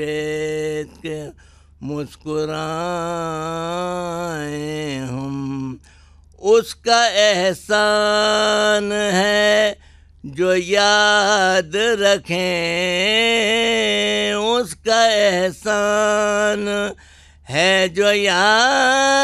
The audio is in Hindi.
के मुस्कुराए हम, उसका एहसान है जो याद रखें, उसका एहसान है जो याद